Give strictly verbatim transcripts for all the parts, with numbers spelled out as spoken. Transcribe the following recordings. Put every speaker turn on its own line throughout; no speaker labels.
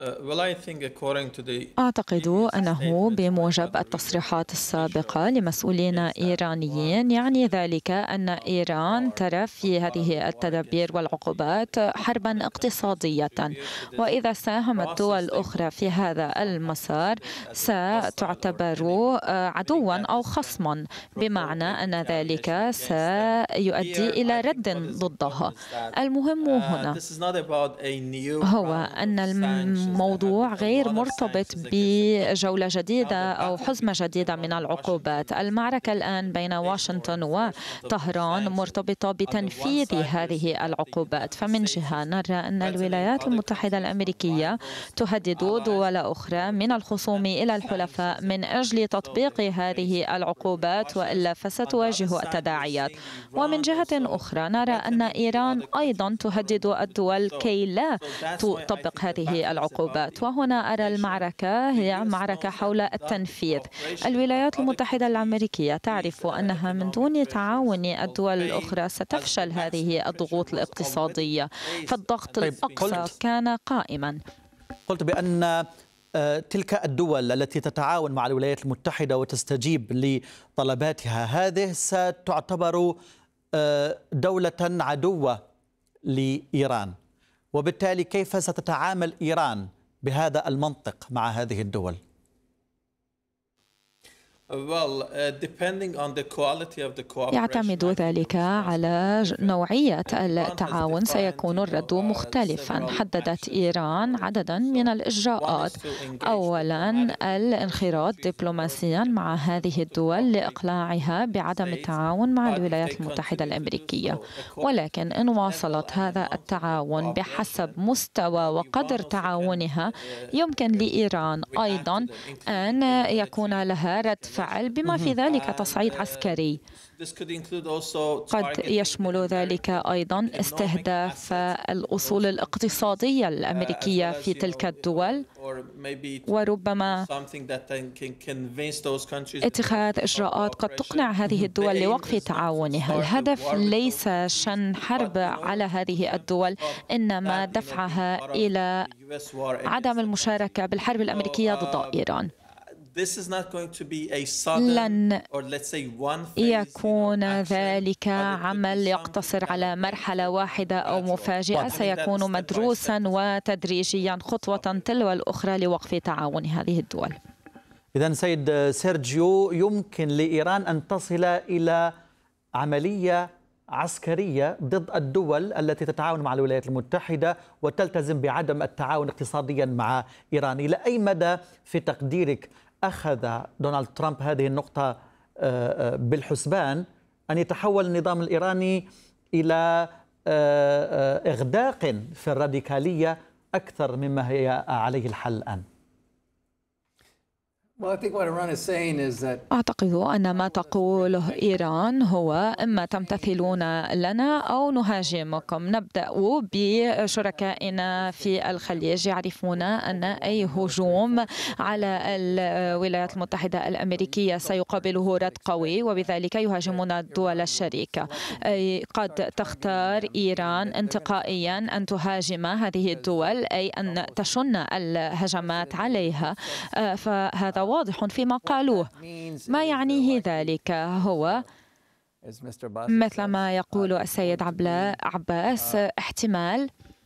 أعتقد أنه بموجب التصريحات السابقة لمسؤولين إيرانيين يعني ذلك أن إيران ترى في هذه التدابير والعقوبات حربا اقتصادية، وإذا ساهمت دول أخرى في هذا المسار ستعتبر عدوا أو خصما، بمعنى أن ذلك سيؤدي إلى رد ضدها. المهم هنا هو أن الموضوع غير مرتبط بجولة جديدة أو حزمة جديدة من العقوبات. المعركة الآن بين واشنطن وطهران مرتبطة بتنفيذ هذه العقوبات. فمن جهة نرى أن الولايات المتحدة الأمريكية تهدد دول أخرى من الخصوم إلى الحلفاء من أجل تطبيق هذه العقوبات، وإلا فستواجه التداعيات. ومن جهة أخرى نرى أن إيران أيضا تهدد الدول كي لا تطبق هذه العقوبات، وهنا أرى المعركة هي معركة حول التنفيذ. الولايات المتحدة الأمريكية تعرف أنها من دون تعاون الدول الأخرى ستفشل هذه الضغوط الاقتصادية، فالضغط
طيب
الأقصى كان قائما.
قلت بأن تلك الدول التي تتعاون مع الولايات المتحدة وتستجيب لطلباتها هذه ستعتبر دولة عدوة لإيران، وبالتالي كيف ستتعامل إيران بهذا المنطق مع هذه الدول؟
يعتمد ذلك على نوعية التعاون، سيكون الرد مختلفا. حددت إيران عددا من الإجراءات، أولا الانخراط دبلوماسيا مع هذه الدول لإقلاعها بعدم التعاون مع الولايات المتحدة الأمريكية، ولكن إن واصلت هذا التعاون بحسب مستوى وقدر تعاونها يمكن لإيران أيضا أن يكون لها رد فعل بما في ذلك تصعيد عسكري. قد يشمل ذلك أيضا استهداف الأصول الاقتصادية الأمريكية في تلك الدول، وربما اتخاذ إجراءات قد تقنع هذه الدول لوقف تعاونها. الهدف ليس شن حرب على هذه الدول، إنما دفعها إلى عدم المشاركة بالحرب الأمريكية ضد إيران. لن يكون ذلك عمل يقتصر على مرحلة واحدة أو مفاجئة، سيكون مدروسا وتدريجيا خطوة تلو الأخرى لوقف تعاون هذه الدول.
إذن سيد سيرجيو، يمكن لإيران أن تصل إلى عملية عسكرية ضد الدول التي تتعاون مع الولايات المتحدة وتلتزم بعدم التعاون اقتصاديا مع إيران. إلى أي مدى في تقديرك أخذ دونالد ترامب هذه النقطة بالحسبان، أن يتحول النظام الإيراني إلى إغداق في الراديكالية أكثر مما هي عليه الحل الآن؟
أعتقد أن ما تقوله إيران هو إما تمتثلون لنا أو نهاجمكم. نبدأ بشركائنا في الخليج، يعرفون أن أي هجوم على الولايات المتحدة الأمريكية سيقابله رد قوي، وبذلك يهاجمون الدول الشريكة. أي قد تختار إيران انتقائيا أن تهاجم هذه الدول، أي أن تشن الهجمات عليها، فهذا واضح فيما قالوه. ما يعنيه ذلك هو مثل ما يقول السيد عباس، احتمال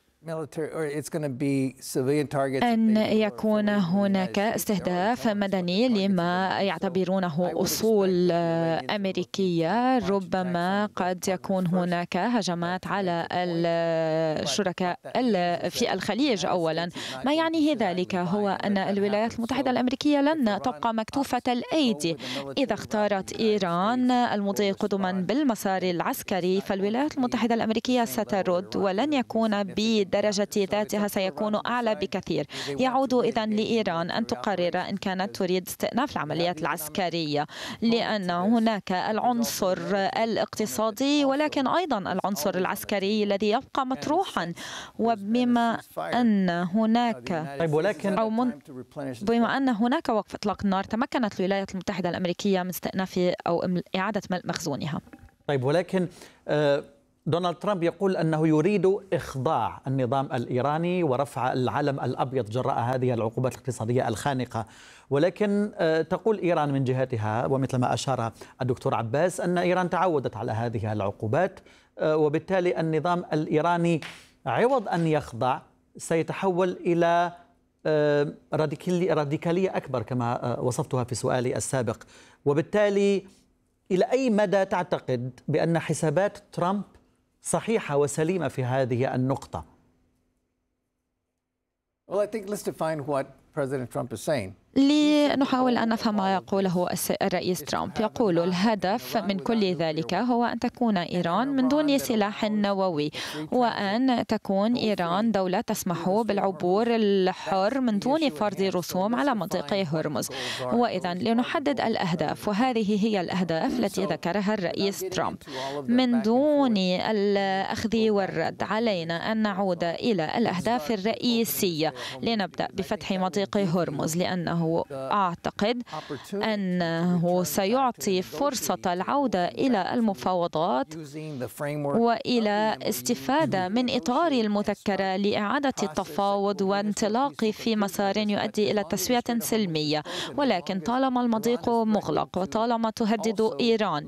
أن يكون هناك استهداف مدني لما يعتبرونه أصول أمريكية. ربما قد يكون هناك هجمات على الشركاء في الخليج. أولا ما يعنيه ذلك هو أن الولايات المتحدة الأمريكية لن تبقى مكتوفة الأيدي. إذا اختارت إيران المضي قدما بالمسار العسكري، فالولايات المتحدة الأمريكية سترد، ولن يكون ب درجة ذاتها، سيكون أعلى بكثير. يعود إذن لإيران أن تقرر إن كانت تريد استئناف العمليات العسكرية، لأن هناك العنصر الاقتصادي ولكن أيضا العنصر العسكري الذي يبقى مطروحا. وبما أن هناك
طيب ولكن
أو من بما أن هناك وقف إطلاق النار، تمكنت الولايات المتحدة الأمريكية من استئناف أو إعادة مخزونها.
طيب ولكن آه دونالد ترامب يقول أنه يريد إخضاع النظام الإيراني ورفع العلم الأبيض جراء هذه العقوبات الاقتصادية الخانقة، ولكن تقول إيران من جهتها ومثل ما أشار الدكتور عباس أن إيران تعودت على هذه العقوبات، وبالتالي النظام الإيراني عوض أن يخضع سيتحول إلى راديكالية أكبر كما وصفتها في سؤالي السابق. وبالتالي إلى أي مدى تعتقد بأن حسابات ترامب صحيحة وسليمة في هذه النقطة؟
Well, I think let's define what President Trump is saying.
لنحاول أن نفهم ما يقوله الرئيس ترامب. يقول الهدف من كل ذلك هو أن تكون إيران من دون سلاح نووي، وأن تكون إيران دولة تسمح بالعبور الحر من دون فرض رسوم على مضيق هرمز. وإذا لنحدد الأهداف، وهذه هي الأهداف التي ذكرها الرئيس ترامب. من دون الأخذ والرد علينا أن نعود إلى الأهداف الرئيسية. لنبدأ بفتح مضيق هرمز، لأنه أعتقد أنه سيعطي فرصة العودة إلى المفاوضات وإلى استفادة من إطار المذكرة لإعادة التفاوض وانطلاق في مسار يؤدي إلى تسوية سلمية. ولكن طالما المضيق مغلق وطالما تهدد إيران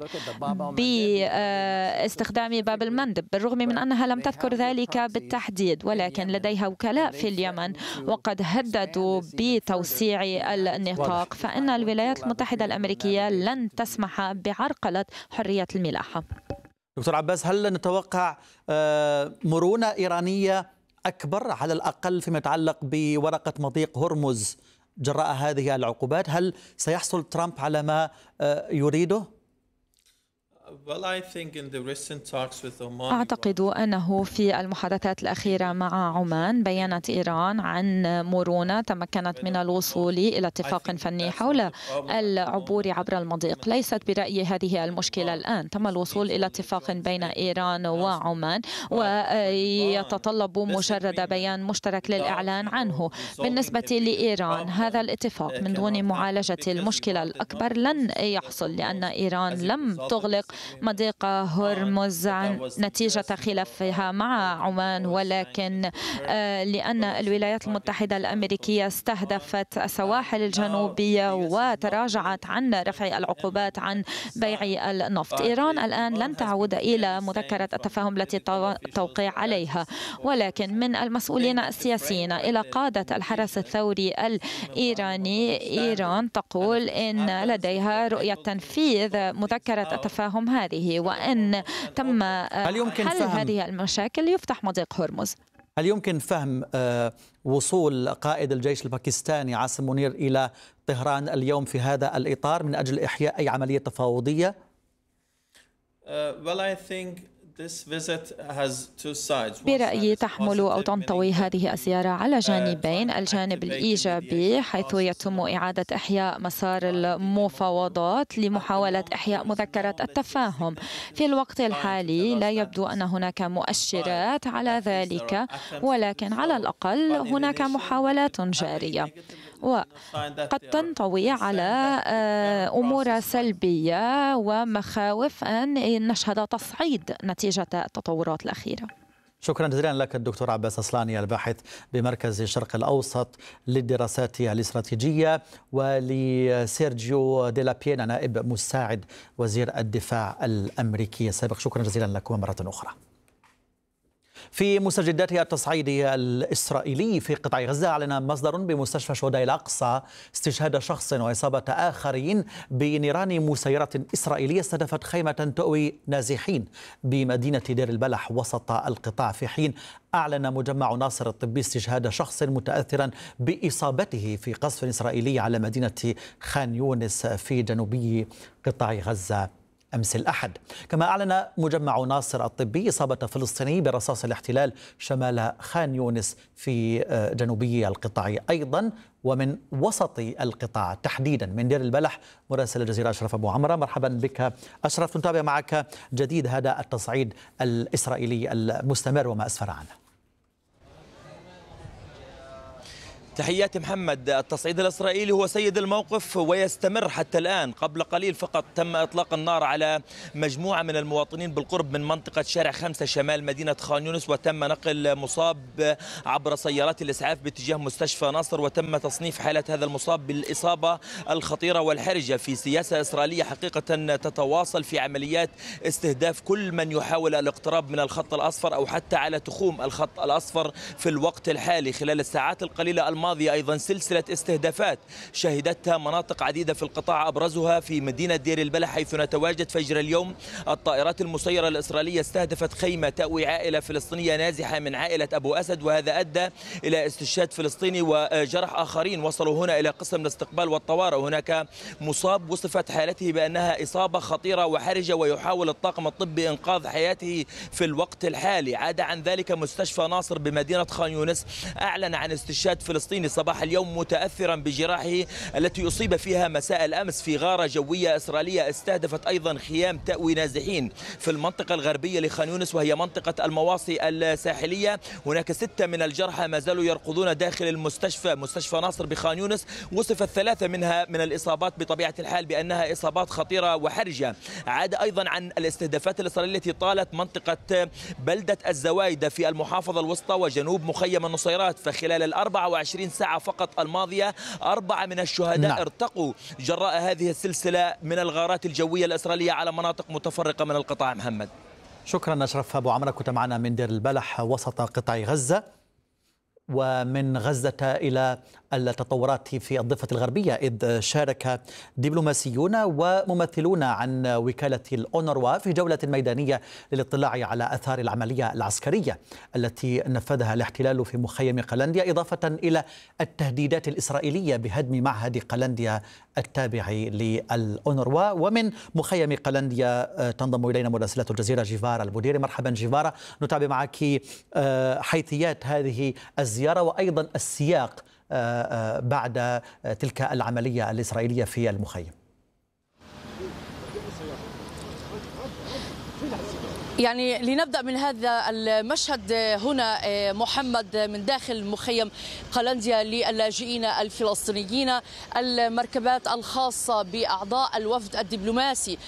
باستخدام باب المندب، بالرغم من أنها لم تذكر ذلك بالتحديد، ولكن لديها وكلاء في اليمن وقد هددوا بتوسيع النطاق، فإن الولايات المتحدة الأمريكية لن تسمح بعرقلة حرية الملاحة.
دكتور عباس، هل نتوقع مرونة إيرانية أكبر على الأقل فيما يتعلق بورقة مضيق هرمز جراء هذه العقوبات؟ هل سيحصل ترامب على ما يريده؟
أعتقد أنه في المحادثات الأخيرة مع عمان بيّنت إيران عن مرونة تمكنت من الوصول إلى اتفاق فني حول العبور عبر المضيق. ليست برأيي هذه المشكلة الآن، تم الوصول إلى اتفاق بين إيران وعمان ويتطلب مجرد بيان مشترك للإعلان عنه. بالنسبة لإيران هذا الاتفاق من دون معالجة المشكلة الأكبر لن يحصل، لأن إيران لم تغلق مضيق هرمز عن نتيجة خلافها مع عمان، ولكن لأن الولايات المتحدة الأمريكية استهدفت السواحل الجنوبية وتراجعت عن رفع العقوبات عن بيع النفط. إيران الآن لن تعود إلى مذكرة التفاهم التي توقع عليها، ولكن من المسؤولين السياسيين إلى قادة الحرس الثوري الإيراني، إيران تقول إن لديها رؤية تنفيذ مذكرة التفاهم هذه، وأن تم حل هذه المشاكل يفتح مضيق هرمز.
هل يمكن فهم وصول قائد الجيش الباكستاني عاصم منير إلى طهران اليوم في هذا الإطار من أجل إحياء أي عملية تفاوضية؟
برأيي تحمل أو تنطوي هذه الزيارة على جانبين. الجانب الإيجابي حيث يتم إعادة إحياء مسار المفاوضات لمحاولة إحياء مذكرة التفاهم. في الوقت الحالي لا يبدو أن هناك مؤشرات على ذلك، ولكن على الأقل هناك محاولات جارية، وقد تنطوي على أمور سلبية ومخاوف أن نشهد تصعيد نتيجة التطورات الأخيرة.
شكرا جزيلا لك الدكتور عباس أصلاني، الباحث بمركز الشرق الأوسط للدراسات الاستراتيجية، ولسيرجيو ديلا بينا نائب مساعد وزير الدفاع الأمريكي السابق. شكرا جزيلا لكم مرة أخرى. في مستجدات التصعيد الإسرائيلي في قطاع غزة، أعلن مصدر بمستشفى شهداء الأقصى استشهاد شخص وإصابة آخرين بنيران مسيرة إسرائيلية استهدفت خيمة تؤوي نازحين بمدينة دير البلح وسط القطاع، في حين أعلن مجمع ناصر الطبي استشهاد شخص متأثرا بإصابته في قصف إسرائيلي على مدينة خان يونس في جنوبي قطاع غزة أمس الأحد. كما أعلن مجمع ناصر الطبي إصابة فلسطيني برصاص الاحتلال شمال خان يونس في جنوبي القطاع أيضا. ومن وسط القطاع تحديدا من دير البلح مراسل الجزيرة أشرف أبو عمرة. مرحبا بك أشرف، نتابع معك جديد هذا التصعيد الإسرائيلي المستمر وما أسفر عنه.
تحياتي محمد. التصعيد الإسرائيلي هو سيد الموقف ويستمر حتى الآن. قبل قليل فقط تم إطلاق النار على مجموعة من المواطنين بالقرب من منطقة شارع خمسة شمال مدينة خان يونس، وتم نقل مصاب عبر سيارات الإسعاف باتجاه مستشفى ناصر، وتم تصنيف حالة هذا المصاب بالإصابة الخطيرة والحرجة. في سياسة إسرائيلية حقيقة تتواصل في عمليات استهداف كل من يحاول الاقتراب من الخط الأصفر أو حتى على تخوم الخط الأصفر في الوقت الحالي. خلال الساعات القليلة الماضية أيضا سلسلة استهدافات شهدتها مناطق عديدة في القطاع، أبرزها في مدينة دير البلح حيث نتواجد. فجر اليوم الطائرات المسيرة الإسرائيلية استهدفت خيمة تأوي عائلة فلسطينية نازحة من عائلة أبو أسد، وهذا أدى إلى استشهاد فلسطيني وجرح آخرين. وصلوا هنا إلى قسم الاستقبال والطوارئ. هناك مصاب وصفت حالته بأنها إصابة خطيرة وحرجة، ويحاول الطاقم الطبي إنقاذ حياته في الوقت الحالي. عاد عن ذلك مستشفى ناصر بمدينة خان يونس أعلن عن استشهاد فلسطيني صباح اليوم متأثرا بجراحه التي أصيب فيها مساء الأمس في غارة جوية إسرائيلية استهدفت أيضا خيام تأوي نازحين في المنطقة الغربية لخان يونس، وهي منطقة المواصي الساحلية. هناك ستة من الجرحى ما زالوا يرقدون داخل المستشفى مستشفى ناصر بخان يونس. وصفت ثلاثة منها من الإصابات بطبيعة الحال بأنها إصابات خطيرة وحرجة. عاد أيضا عن الاستهدافات الإسرائيلية التي طالت منطقة بلدة الزوايدة في المحافظة الوسطى وجنوب مخيم النصيرات. فخلال الأربع وعشرين ساعة فقط الماضية أربعة من الشهداء نعم. ارتقوا جراء هذه السلسلة من الغارات الجوية الإسرائيلية على مناطق متفرقة من القطاع. محمد،
شكرا أشرف أبو عمرة، كنت معنا من دير البلح وسط قطاع غزة. ومن غزة إلى التطورات في الضفة الغربية، إذ شارك دبلوماسيون وممثلون عن وكالة الأونروا في جولة ميدانية للاطلاع على أثار العملية العسكرية التي نفذها الاحتلال في مخيم قلنديا، إضافة إلى التهديدات الإسرائيلية بهدم معهد قلنديا التابع للأونروا. ومن مخيم قلنديا تنضم إلينا مراسلة الجزيرة جيفارا البوديري. مرحبا جيفارا، نتابع معك حيثيات هذه الزيارة وأيضا السياق بعد تلك العملية الإسرائيلية في المخيم.
يعني لنبدأ من هذا المشهد هنا محمد من داخل مخيم قلنديا للاجئين الفلسطينيين. المركبات الخاصة بأعضاء الوفد الدبلوماسي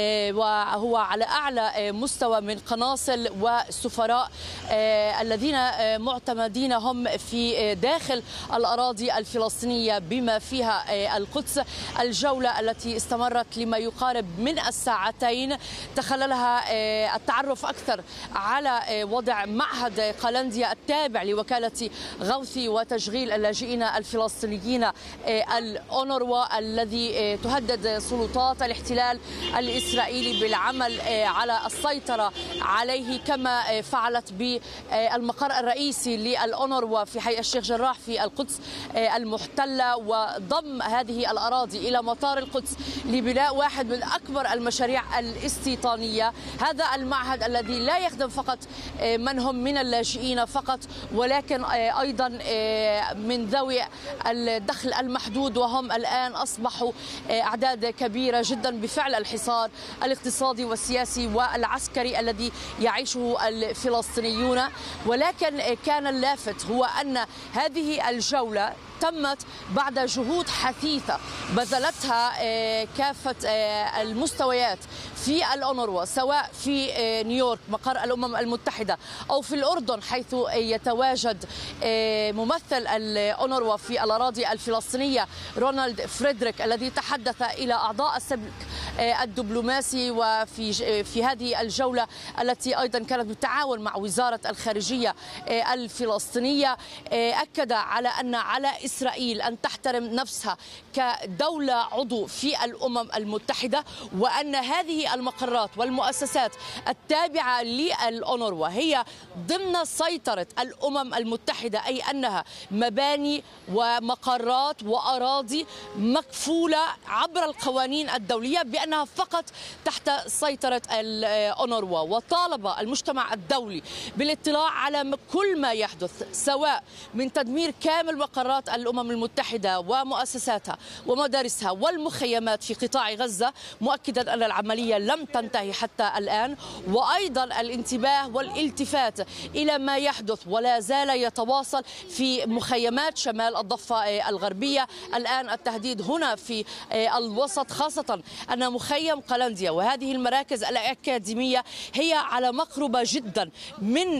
وهو على أعلى مستوى من قناصل وسفراء الذين معتمدين هم في داخل الأراضي الفلسطينية بما فيها القدس. الجولة التي استمرت لما يقارب من الساعتين تخللها التعرف أكثر على وضع معهد قلنديا التابع لوكالة غوث وتشغيل اللاجئين الفلسطينيين الأونروا، الذي تهدد سلطات الاحتلال الإسرائيلي بالعمل على السيطرة عليه، كما فعلت بالمقر الرئيسي للأونروا في حي الشيخ جراح في القدس المحتلة، وضم هذه الأراضي إلى مطار القدس لبناء واحد من أكبر المشاريع الاستيطانية. هذا المعهد الذي لا يخدم فقط من هم من اللاجئين فقط، ولكن أيضا من ذوي الدخل المحدود، وهم الآن أصبحوا أعداد كبيرة جدا بفعل الحصار الاقتصادي والسياسي والعسكري الذي يعيشه الفلسطينيون. ولكن كان اللافت هو أن هذه الجولة تمت بعد جهود حثيثة بذلتها كافة المستويات في الأونروا، سواء في نيويورك مقر الأمم المتحدة أو في الأردن حيث يتواجد ممثل الأونروا في الأراضي الفلسطينية رونالد فريدريك، الذي تحدث إلى أعضاء السلك الدبلوماسي. وفي في هذه الجولة التي أيضا كانت بالتعاون مع وزارة الخارجية الفلسطينية، أكد على أن على إسرائيل أن تحترم نفسها كدولة عضو في الأمم المتحدة، وأن هذه المقرات والمؤسسات التابعة للأونروا هي ضمن سيطرة الأمم المتحدة، أي أنها مباني ومقرات وأراضي مكفولة عبر القوانين الدولية بأن لأنها فقط تحت سيطرة الأونروا. وطالب المجتمع الدولي بالاطلاع على كل ما يحدث، سواء من تدمير كامل مقرات الأمم المتحدة ومؤسساتها ومدارسها والمخيمات في قطاع غزة، مؤكدا أن العملية لم تنتهي حتى الآن، وأيضا الانتباه والالتفات إلى ما يحدث ولا زال يتواصل في مخيمات شمال الضفة الغربية. الآن التهديد هنا في الوسط، خاصة أن مخيم قلنديا وهذه المراكز الأكاديمية هي على مقربة جدا من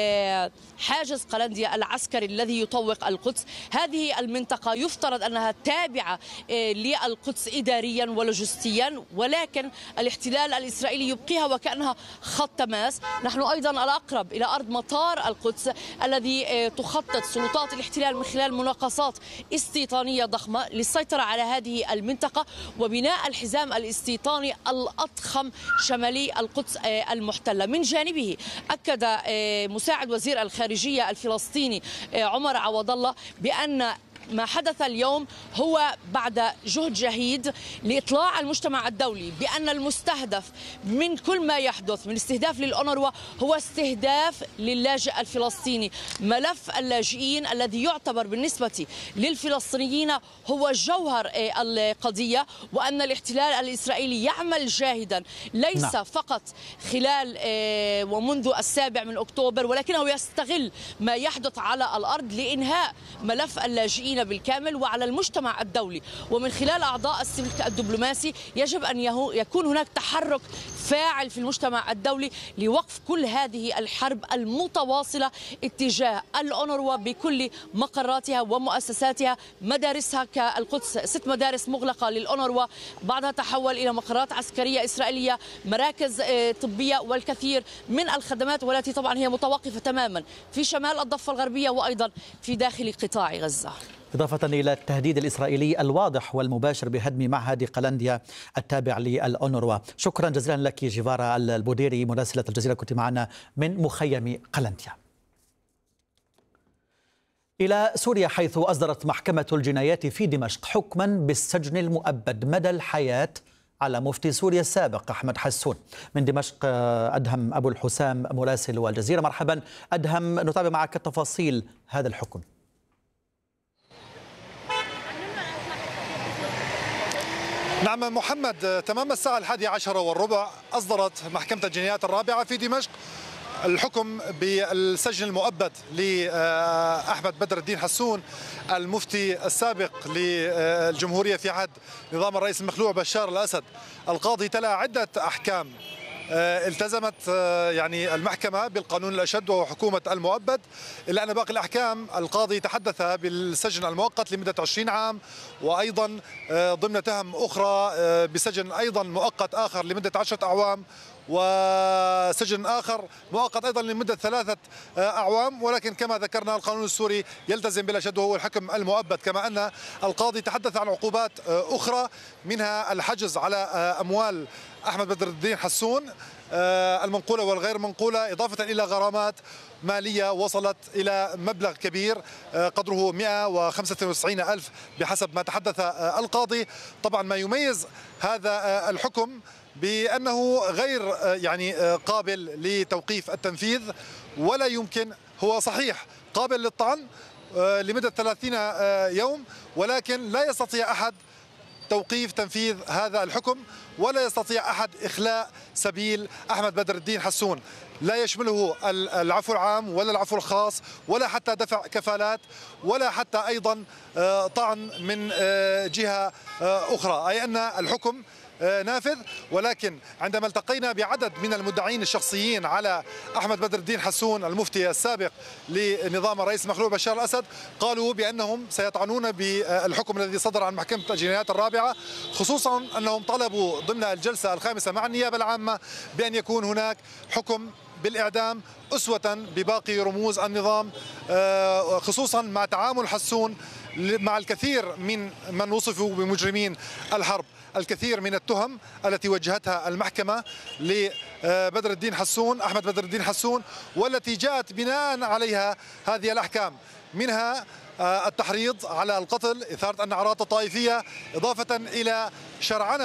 حاجز قلنديا العسكري الذي يطوق القدس. هذه المنطقة يفترض أنها تابعة للقدس إداريا ولوجستيا، ولكن الاحتلال الإسرائيلي يبقيها وكأنها خط تماس. نحن أيضا الأقرب إلى أرض مطار القدس الذي تخطط سلطات الاحتلال من خلال مناقصات استيطانية ضخمة للسيطرة على هذه المنطقة وبناء الحزام الاستيطاني الأضخم شمالي القدس المحتلة. من جانبه أكد مساعد وزير الخارجية الفلسطيني عمر عوض الله بأن ما حدث اليوم هو بعد جهد جهيد لإطلاع المجتمع الدولي بأن المستهدف من كل ما يحدث من استهداف للأونروا هو استهداف للاجئ الفلسطيني. ملف اللاجئين الذي يعتبر بالنسبة للفلسطينيين هو جوهر القضية، وأن الاحتلال الإسرائيلي يعمل جاهدا ليس نعم. فقط خلال ومنذ السابع من أكتوبر، ولكنه يستغل ما يحدث على الأرض لإنهاء ملف اللاجئين بالكامل. وعلى المجتمع الدولي ومن خلال أعضاء السلك الدبلوماسي يجب أن يكون هناك تحرك فاعل في المجتمع الدولي لوقف كل هذه الحرب المتواصلة اتجاه الأونروا بكل مقراتها ومؤسساتها، مدارسها كالقدس ست مدارس مغلقة للأونروا، بعدها تحول إلى مقرات عسكرية إسرائيلية، مراكز طبية والكثير من الخدمات، والتي طبعا هي متوقفة تماما في شمال الضفة الغربية وأيضا في داخل قطاع غزة.
إضافة إلى التهديد الإسرائيلي الواضح والمباشر بهدم معهد قلنديا التابع للأونروا. شكرا جزيلا لك جيفارا البوديري مراسلة الجزيرة، كنت معنا من مخيم قلنديا. إلى سوريا، حيث أصدرت محكمة الجنايات في دمشق حكما بالسجن المؤبد مدى الحياة على مفتي سوريا السابق أحمد حسون. من دمشق أدهم أبو الحسام مراسل والجزيرة. مرحبا أدهم، نتابع معك تفاصيل هذا الحكم.
نعم محمد، تمام الساعة الحادية عشرة والربع أصدرت محكمة الجنايات الرابعة في دمشق الحكم بالسجن المؤبد لأحمد بدر الدين حسون المفتي السابق للجمهورية في عهد نظام الرئيس المخلوع بشار الأسد. القاضي تلا عدة أحكام التزمت يعني المحكمة بالقانون الأشد وهو حكومة المؤبد، إلا أن باقي الأحكام القاضي تحدث بالسجن المؤقت لمدة عشرين عام، وأيضا ضمن تهم أخرى بسجن أيضا مؤقت آخر لمدة عشرة أعوام، وسجن آخر مؤقت أيضا لمدة ثلاثة أعوام. ولكن كما ذكرنا القانون السوري يلتزم بالأشد وهو الحكم المؤبد، كما أن القاضي تحدث عن عقوبات أخرى منها الحجز على أموال أحمد بدر الدين حسون المنقولة والغير منقولة، إضافة إلى غرامات مالية وصلت إلى مبلغ كبير قدره مئة وخمسة وتسعين ألف بحسب ما تحدث القاضي. طبعا ما يميز هذا الحكم بأنه غير يعني قابل لتوقيف التنفيذ، ولا يمكن، هو صحيح قابل للطعن لمدة ثلاثين يوم، ولكن لا يستطيع أحد توقيف تنفيذ هذا الحكم، ولا يستطيع أحد إخلاء سبيل أحمد بدر الدين حسون. لا يشمله العفو العام ولا العفو الخاص ولا حتى دفع كفالات ولا حتى أيضا طعن من جهة أخرى، أي أن الحكم نافذ. ولكن عندما التقينا بعدد من المدعين الشخصيين على أحمد بدر الدين حسون المفتي السابق لنظام الرئيس المخلوع بشار الأسد، قالوا بأنهم سيطعنون بالحكم الذي صدر عن محكمة الجنايات الرابعة، خصوصا أنهم طلبوا ضمن الجلسة الخامسة مع النيابة العامة بأن يكون هناك حكم بالإعدام أسوة بباقي رموز النظام، خصوصا مع تعامل حسون مع الكثير من من وصفوا بمجرمين الحرب. الكثير من التهم التي وجهتها المحكمة لبدر الدين حسون أحمد بدر الدين حسون، والتي جاءت بناء عليها هذه الأحكام، منها التحريض على القتل، إثارة النعرات الطائفية، إضافة إلى شرعنة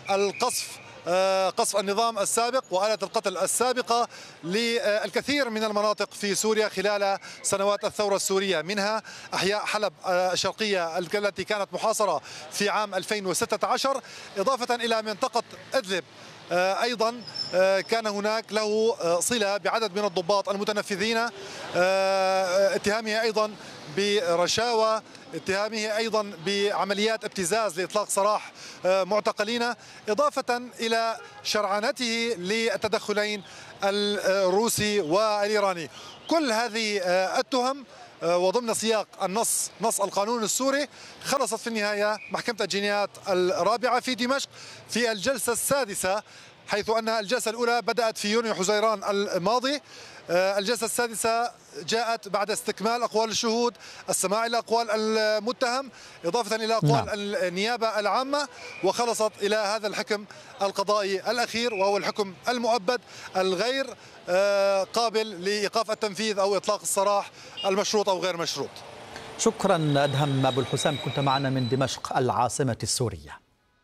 القصف قصف النظام السابق وآلة القتل السابقة للكثير من المناطق في سوريا خلال سنوات الثورة السورية، منها أحياء حلب الشرقية التي كانت محاصرة في عام ألفين وستة عشر، إضافة إلى منطقة إدلب أيضا كان هناك له صلة بعدد من الضباط المتنفذين، اتهامه أيضا برشاوى، اتهامه أيضا بعمليات ابتزاز لإطلاق سراح معتقلين، إضافة إلى شرعنته للتدخلين الروسي والإيراني. كل هذه التهم وضمن سياق النص نص القانون السوري خلصت في النهاية محكمة الجنايات الرابعة في دمشق في الجلسة السادسة، حيث أن الجلسة الأولى بدأت في يونيو حزيران الماضي. الجلسة السادسة جاءت بعد استكمال أقوال الشهود، السماع إلى أقوال المتهم، إضافة إلى أقوال نعم. النيابة العامة، وخلصت إلى هذا الحكم القضائي الأخير، وهو الحكم المؤبد الغير قابل لإيقاف التنفيذ أو إطلاق السراح المشروط أو غير مشروط.
شكرا أدهم أبو الحسام، كنت معنا من دمشق العاصمة السورية.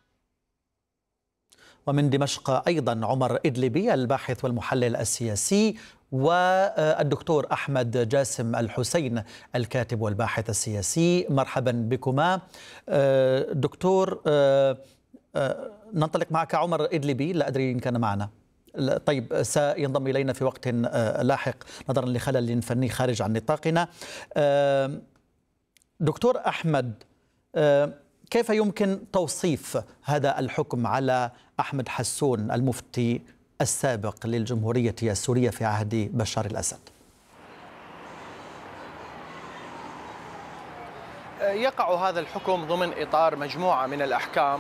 ومن دمشق أيضا عمر إدلبي الباحث والمحلل السياسي، والدكتور أحمد جاسم الحسين الكاتب والباحث السياسي. مرحبا بكما. دكتور، ننطلق معك. عمر إدلبي لا أدري إن كان معنا. طيب، سينضم إلينا في وقت لاحق نظرا لخلل فني خارج عن نطاقنا. دكتور أحمد، كيف يمكن توصيف هذا الحكم على أحمد حسون المفتي السابق للجمهورية السورية في عهد بشار الأسد؟
يقع هذا الحكم ضمن إطار مجموعة من الأحكام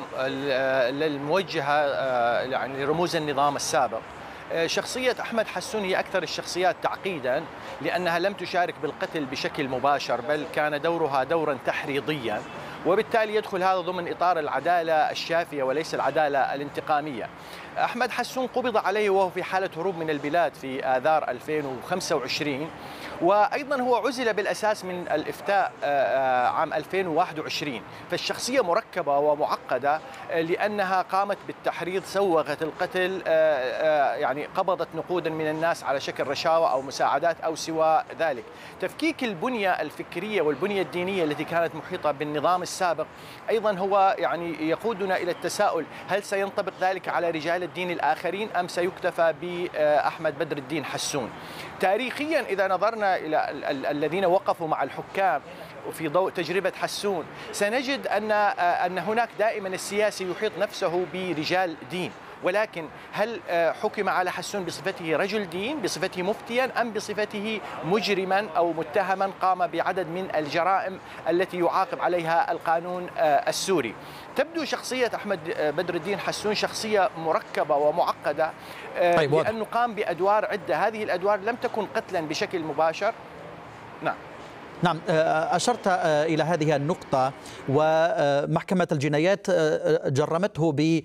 الموجهة يعني لرموز النظام السابق. شخصية أحمد حسون هي أكثر الشخصيات تعقيدا، لأنها لم تشارك بالقتل بشكل مباشر، بل كان دورها دورا تحريضيا، وبالتالي يدخل هذا ضمن إطار العدالة الشافية وليس العدالة الانتقامية. أحمد حسون قبض عليه وهو في حالة هروب من البلاد في آذار ألفين وخمسة وعشرين، وأيضا هو عزل بالأساس من الإفتاء عام ألفين وواحد وعشرين. فالشخصية مركبة ومعقدة لأنها قامت بالتحريض، سوغت القتل، يعني قبضت نقودا من الناس على شكل رشاوى أو مساعدات أو سوى ذلك. تفكيك البنية الفكرية والبنية الدينية التي كانت محيطة بالنظام السابق أيضا هو يعني يقودنا إلى التساؤل: هل سينطبق ذلك على رجال الدين الآخرين أم سيكتفى بأحمد بدر الدين حسون؟ تاريخيا إذا نظرنا إلى الذين وقفوا مع الحكام في ضوء تجربة حسون، سنجد أن أن هناك دائما السياسي يحيط نفسه برجال دين، ولكن هل حكم على حسون بصفته رجل دين، بصفته مفتيا، أم بصفته مجرما أو متهما قام بعدد من الجرائم التي يعاقب عليها القانون السوري؟ تبدو شخصية أحمد بدر الدين حسون شخصية مركبة ومعقدة، طيب، لأنه قام بأدوار عدة. هذه الأدوار لم تكن قتلا بشكل مباشر. نعم
نعم، أشرت إلى هذه النقطة، ومحكمة الجنايات جرمته ب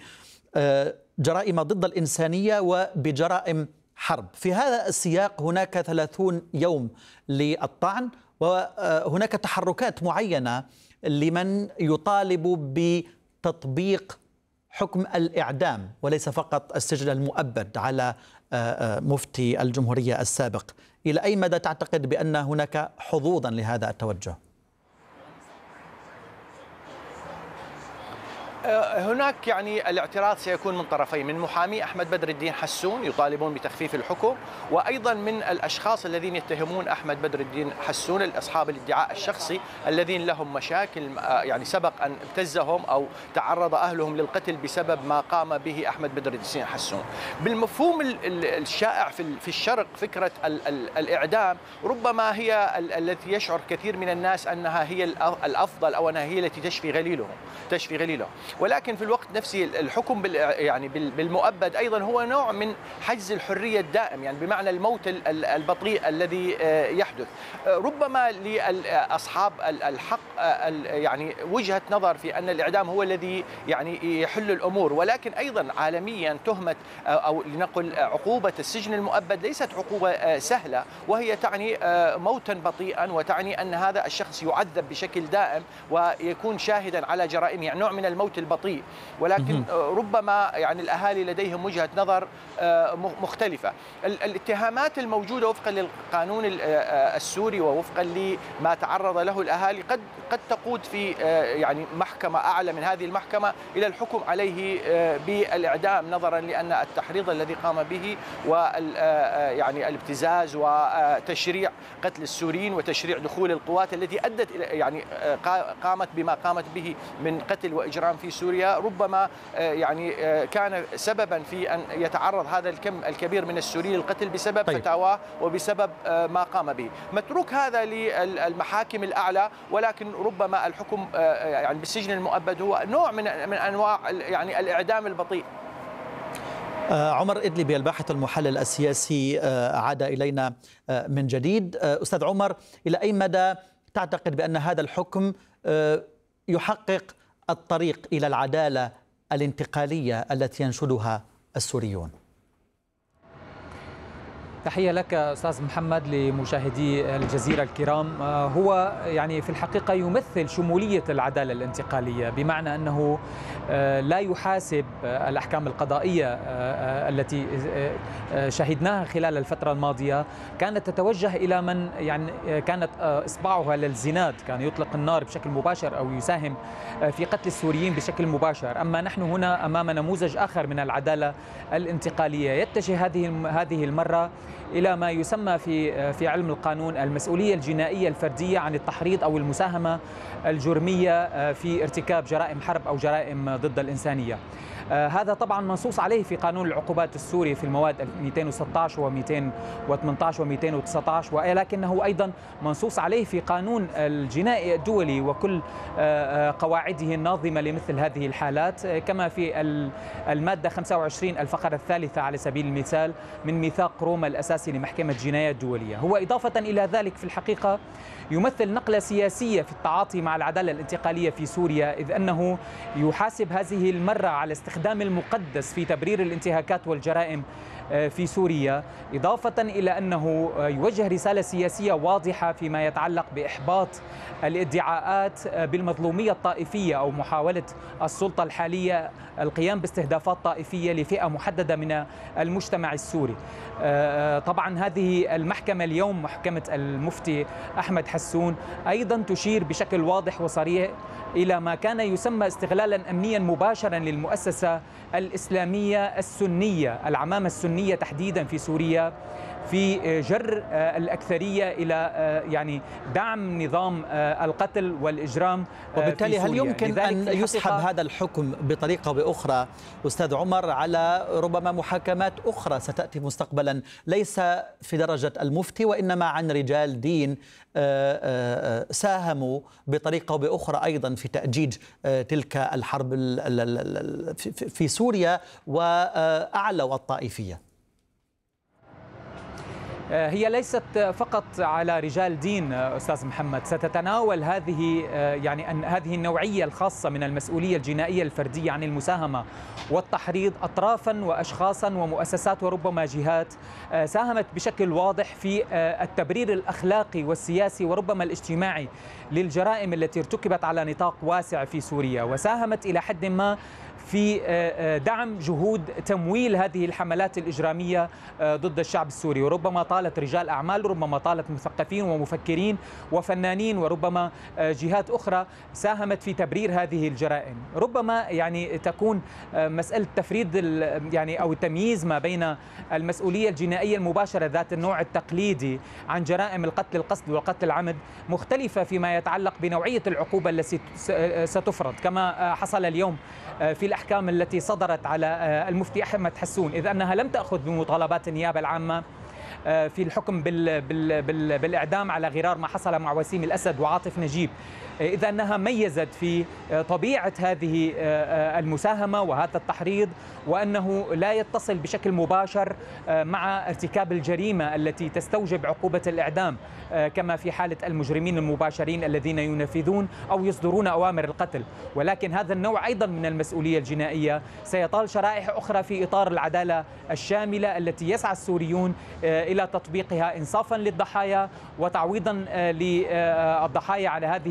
جرائم ضد الإنسانية وبجرائم حرب. في هذا السياق هناك ثلاثون يوم للطعن، وهناك تحركات معينة لمن يطالب بتطبيق حكم الإعدام وليس فقط السجن المؤبد على مفتي الجمهورية السابق. إلى أي مدى تعتقد بأن هناك حظوظا لهذا التوجه؟
هناك يعني الاعتراض سيكون من طرفين: من محامي أحمد بدر الدين حسون يطالبون بتخفيف الحكم، وأيضا من الأشخاص الذين يتهمون أحمد بدر الدين حسون، أصحاب الادعاء الشخصي الذين لهم مشاكل، يعني سبق أن ابتزهم أو تعرض أهلهم للقتل بسبب ما قام به أحمد بدر الدين حسون. بالمفهوم الشائع في الشرق فكرة الإعدام ربما هي التي يشعر كثير من الناس أنها هي الأفضل أو أنها هي التي تشفي غليلهم تشفي غليلهم ولكن في الوقت نفسه الحكم بال يعني بالمؤبد ايضا هو نوع من حجز الحريه الدائم، يعني بمعنى الموت البطيء الذي يحدث. ربما لاصحاب الحق يعني وجهه نظر في ان الاعدام هو الذي يعني يحل الامور، ولكن ايضا عالميا تهمه او لنقل عقوبه السجن المؤبد ليست عقوبه سهله، وهي تعني موتا بطيئا، وتعني ان هذا الشخص يعذب بشكل دائم ويكون شاهدا على جرائمه، يعني نوع من الموت البطيء، ولكن ربما يعني الأهالي لديهم وجهة نظر مختلفة. الاتهامات الموجودة وفقا للقانون السوري ووفقا لما تعرض له الأهالي قد قد تقود في يعني محكمة أعلى من هذه المحكمة إلى الحكم عليه بالإعدام، نظرا لأن التحريض الذي قام به وال يعني الابتزاز وتشريع قتل السوريين وتشريع دخول القوات التي أدت إلى يعني قامت بما قامت به من قتل وإجرام في سوريا، ربما يعني كان سببا في أن يتعرض هذا الكم الكبير من السوريين للقتل بسبب طيب. فتاواه وبسبب ما قام به. متروك هذا للمحاكم الأعلى، ولكن ربما الحكم يعني بالسجن المؤبد هو نوع من من أنواع يعني الإعدام البطيء.
عمر إدلبي الباحث المحلل السياسي عاد إلينا من جديد. أستاذ عمر، إلى أي مدى تعتقد بأن هذا الحكم يحقق الطريق إلى العدالة الانتقالية التي ينشدها السوريون؟
تحية لك أستاذ محمد، لمشاهدي الجزيرة الكرام. هو يعني في الحقيقة يمثل شمولية العدالة الانتقالية، بمعنى أنه لا يحاسب الأحكام القضائية التي شهدناها خلال الفترة الماضية، كانت تتوجه إلى من يعني كانت إصبعها للزناد، كان يطلق النار بشكل مباشر أو يساهم في قتل السوريين بشكل مباشر. أما نحن هنا أمام نموذج آخر من العدالة الانتقالية، يتجه هذه هذه المرة إلى ما يسمى في في علم القانون المسؤولية الجنائية الفردية عن التحريض أو المساهمة الجرمية في ارتكاب جرائم حرب أو جرائم ضد الإنسانية. هذا طبعا منصوص عليه في قانون العقوبات السوري في المواد مئتين وستة عشر ومئتين وثمانية عشر ومئتين وتسعة عشر، ولكنه أيضا منصوص عليه في قانون الجنائي الدولي وكل قواعده الناظمة لمثل هذه الحالات، كما في المادة خمسة وعشرين الفقرة الثالثة على سبيل المثال من ميثاق روما الأساسي لمحكمة الجنايات الدولية. هو إضافة إلى ذلك في الحقيقة يمثل نقلة سياسية في التعاطي مع العدالة الانتقالية في سوريا، إذ أنه يحاسب هذه المرة على استخدام المقدس في تبرير الانتهاكات والجرائم في سوريا، إضافة إلى أنه يوجه رسالة سياسية واضحة فيما يتعلق بإحباط الادعاءات بالمظلومية الطائفية أو محاولة السلطة الحالية القيام باستهدافات طائفية لفئة محددة من المجتمع السوري. طبعا هذه المحكمة اليوم، محكمة المفتي أحمد حسون، أيضا تشير بشكل واضح وصريح إلى ما كان يسمى استغلالا أمنيا مباشرا للمؤسسة الإسلامية السنية، العمامة السنية تحديدا في سوريا، في جر الأكثرية إلى يعني دعم نظام القتل والإجرام.
وبالتالي هل يمكن أن يسحب هذا الحكم بطريقة بأخرى أستاذ عمر على ربما محاكمات أخرى ستأتي مستقبلا، ليس في درجة المفتي وإنما عن رجال دين ساهموا بطريقة أو بأخرى أيضا في تأجيج تلك الحرب في سوريا وأعلوا الطائفية؟
هي ليست فقط على رجال دين أستاذ محمد، ستتناول هذه يعني أن هذه النوعية الخاصة من المسؤولية الجنائية الفردية عن المساهمة والتحريض أطرافا وأشخاصا ومؤسسات وربما جهات ساهمت بشكل واضح في التبرير الأخلاقي والسياسي وربما الاجتماعي للجرائم التي ارتكبت على نطاق واسع في سوريا، وساهمت إلى حد ما في دعم جهود تمويل هذه الحملات الإجرامية ضد الشعب السوري، وربما طالت رجال أعمال، ربما طالت مثقفين ومفكرين وفنانين، وربما جهات أخرى ساهمت في تبرير هذه الجرائم. ربما يعني تكون مسألة تفريد يعني أو التمييز ما بين المسؤولية الجنائية المباشرة ذات النوع التقليدي عن جرائم القتل القصد والقتل العمد مختلفة فيما يتعلق بنوعية العقوبة التي ستفرض، كما حصل اليوم في الأحكام التي صدرت على المفتي أحمد حسون، إذ أنها لم تأخذ بمطالبات النيابة العامة في الحكم بال بال بال بالإعدام على غرار ما حصل مع وسيم الأسد وعاطف نجيب، إذ أنها ميزت في طبيعة هذه المساهمة وهذا التحريض، وأنه لا يتصل بشكل مباشر مع ارتكاب الجريمة التي تستوجب عقوبة الإعدام، كما في حالة المجرمين المباشرين الذين ينفذون أو يصدرون أوامر القتل. ولكن هذا النوع أيضا من المسؤولية الجنائية سيطال شرائح أخرى في إطار العدالة الشاملة التي يسعى السوريون إلى تطبيقها إنصافا للضحايا وتعويضا للضحايا على هذه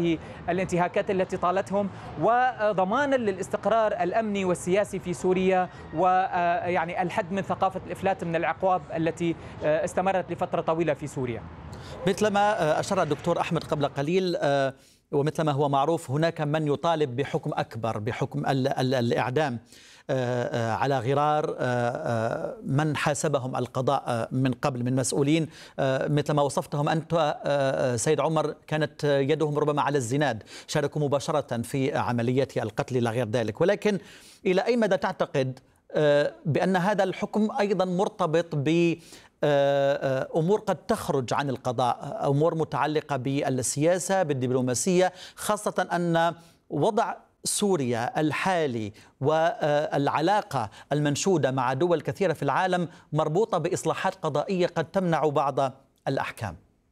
الانتهاكات التي طالتهم، وضمانا للاستقرار الأمني والسياسي في سوريا، ويعني الحد من ثقافة الإفلات من العقاب التي استمرت لفترة طويلة في سوريا.
مثلما أشار الدكتور أحمد قبل قليل ومثلما هو معروف، هناك من يطالب بحكم أكبر، بحكم ال ال الإعدام على غرار من حاسبهم القضاء من قبل من مسؤولين مثل ما وصفتهم أنت سيد عمر، كانت يدهم ربما على الزناد، شاركوا مباشرة في عمليات القتل إلى غير ذلك. ولكن إلى أي مدى تعتقد بأن هذا الحكم أيضا مرتبط ب أمور قد تخرج عن القضاء، أمور متعلقة بالسياسة بالدبلوماسية، خاصة أن وضع سوريا الحالي والعلاقة المنشودة مع دول كثيرة في العالم مربوطة بإصلاحات قضائية قد تمنع بعض الأحكام؟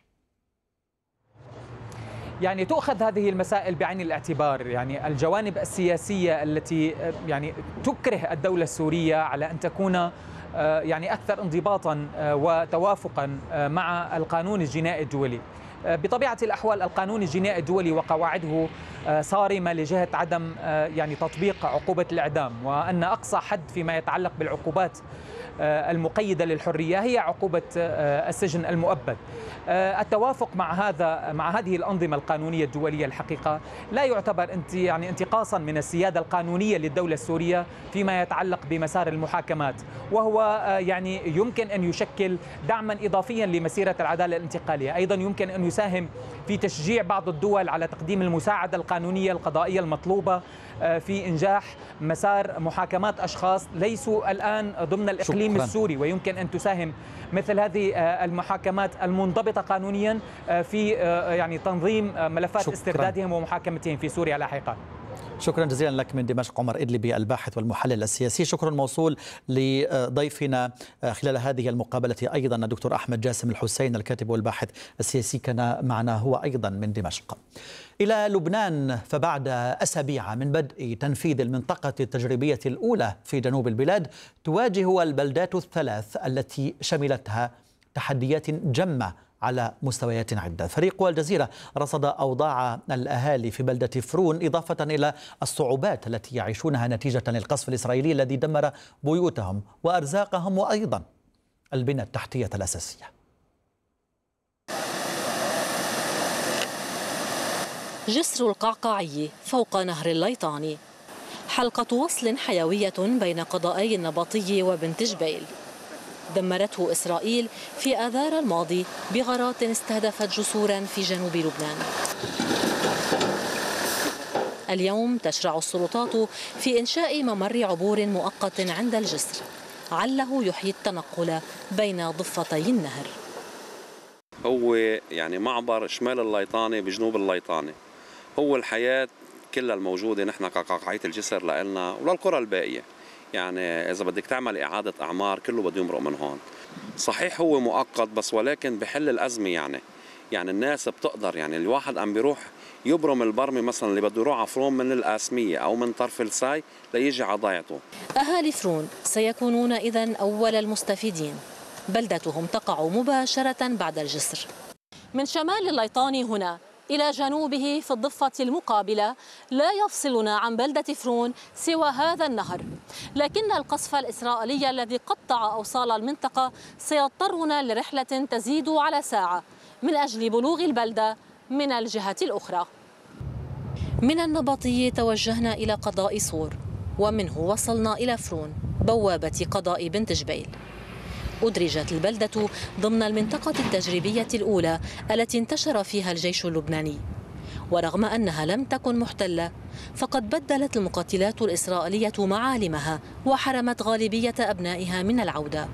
يعني تؤخذ هذه المسائل بعين الاعتبار، يعني الجوانب السياسية التي يعني تكره الدولة السورية على أن تكون يعني أكثر انضباطا وتوافقا مع القانون الجنائي الدولي. بطبيعة الأحوال القانون الجنائي الدولي وقواعده صارمة لجهة عدم يعني تطبيق عقوبة الإعدام، وأن أقصى حد فيما يتعلق بالعقوبات المقيدة للحرية هي عقوبة السجن المؤبد. التوافق مع هذا مع هذه الأنظمة القانونية الدولية الحقيقة لا يعتبر انت يعني انتقاصا من السيادة القانونية للدولة السورية فيما يتعلق بمسار المحاكمات، وهو يعني يمكن أن يشكل دعما إضافيا لمسيرة العدالة الانتقالية. أيضا يمكن أن يساهم في تشجيع بعض الدول على تقديم المساعدة القانونية القضائية المطلوبة في إنجاح مسار محاكمات أشخاص ليسوا الآن ضمن الإقليم شكرا. السوري، ويمكن أن تساهم مثل هذه المحاكمات المنضبطة قانونيا في يعني تنظيم ملفات شكرا. استردادهم ومحاكمتهم في سوريا لاحقا.
شكرا جزيلا لك من دمشق عمر إدلبي الباحث والمحلل السياسي. شكرا موصول لضيفنا خلال هذه المقابلة أيضا الدكتور أحمد جاسم الحسين الكاتب والباحث السياسي كان معنا هو أيضا من دمشق. إلى لبنان، فبعد أسابيع من بدء تنفيذ المنطقة التجريبية الأولى في جنوب البلاد، تواجه البلدات الثلاث التي شملتها تحديات جمة على مستويات عدة. فريق الجزيرة رصد أوضاع الأهالي في بلدة فرون، إضافة إلى الصعوبات التي يعيشونها نتيجة للقصف الإسرائيلي الذي دمر بيوتهم وأرزاقهم وأيضا البنى التحتية الأساسية.
جسر القعقاعي فوق نهر الليطاني، حلقة وصل حيوية بين قضائي النبطي وبنت جبيل، دمرته إسرائيل في آذار الماضي بغارات استهدفت جسورا في جنوب لبنان. اليوم تشرع السلطات في إنشاء ممر عبور مؤقت عند الجسر عله يحيي التنقل بين ضفتي النهر.
هو يعني معبر شمال الليطاني بجنوب الليطاني، هو الحياة كلها الموجودة نحن كقعقاعية الجسر لنا وللقرى الباقية. يعني إذا بدك تعمل إعادة أعمار كله بده يمرق من هون. صحيح هو مؤقت بس ولكن بحل الأزمة. يعني يعني الناس بتقدر، يعني الواحد عم بيروح يبرم البرمي مثلا اللي بده يروح على فرون من القاسمية أو من طرف الساي ليجي على ضيعته.
أهالي فرون سيكونون إذن أول المستفيدين، بلدتهم تقع مباشرة بعد الجسر. من شمال الليطاني هنا إلى جنوبه في الضفة المقابلة لا يفصلنا عن بلدة فرون سوى هذا النهر، لكن القصف الإسرائيلي الذي قطع أوصال المنطقة سيضطرنا لرحلة تزيد على ساعة من أجل بلوغ البلدة من الجهة الأخرى. من النبطي توجهنا إلى قضاء صور، ومنه وصلنا إلى فرون بوابة قضاء بنت جبيل. أدرجت البلدة ضمن المنطقة التجريبية الأولى التي انتشر فيها الجيش اللبناني، ورغم أنها لم تكن محتلة فقد بدلت المقاتلات الإسرائيلية معالمها وحرمت غالبية أبنائها من العودة.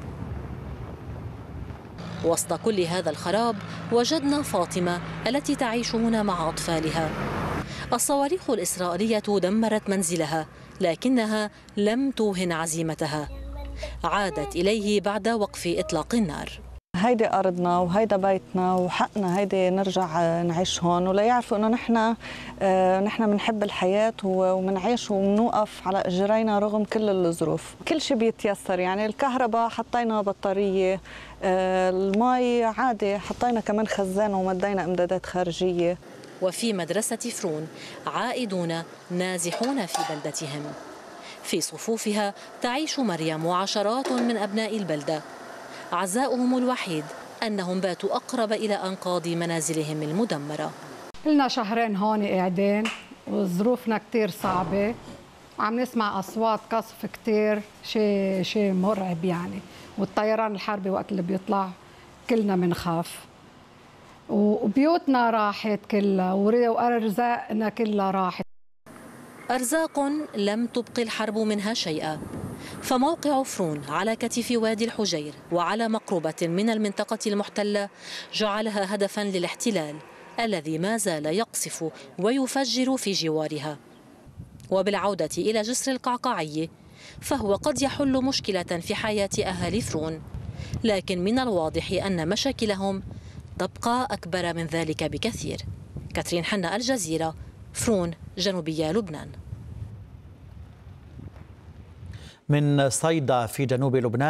وسط كل هذا الخراب وجدنا فاطمة التي تعيش هنا مع أطفالها. الصواريخ الإسرائيلية دمرت منزلها لكنها لم توهن عزيمتها، عادت إليه بعد وقف إطلاق النار.
هيدي أرضنا وهيدا بيتنا وحقنا هيدي نرجع نعيش هون، ولا يعرفوا إنه نحن نحن بنحب الحياة وبنعيش وبنوقف على إجرينا رغم كل الظروف. كل شيء بيتيسر، يعني الكهرباء حطينا بطارية، المي عادي حطينا كمان خزان ومدينا إمدادات خارجية.
وفي مدرسة فرون عائدون نازحون في بلدتهم. في صفوفها تعيش مريم وعشرات من أبناء البلدة. عزاؤهم الوحيد أنهم باتوا أقرب إلى أنقاض منازلهم المدمرة.
لنا شهرين هون قاعدين وظروفنا كتير صعبة، عم نسمع أصوات قصف كتير، شيء شيء مرعب يعني، والطيران الحربي وقت اللي بيطلع كلنا بنخاف، وبيوتنا راحت كلها وأرزاقنا كلها راحت.
أرزاق لم تبق الحرب منها شيئا، فموقع فرون على كتف وادي الحجير وعلى مقربة من المنطقة المحتلة جعلها هدفا للاحتلال الذي ما زال يقصف ويفجر في جوارها. وبالعودة إلى جسر القعقاعي فهو قد يحل مشكلة في حياة أهالي فرون، لكن من الواضح أن مشاكلهم تبقى أكبر من ذلك بكثير. كاترين حنا، الجزيرة، فرون، جنوبية لبنان.
من صيدا في جنوب لبنان.